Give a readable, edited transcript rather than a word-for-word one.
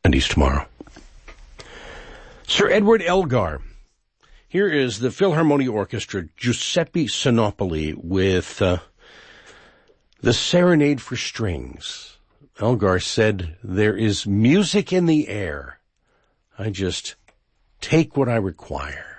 And he's tomorrow. Sir Edward Elgar. Here is the Philharmonia Orchestra, Giuseppe Sinopoli, with the Serenade for Strings. Elgar said, "There is music in the air. I just take what I require."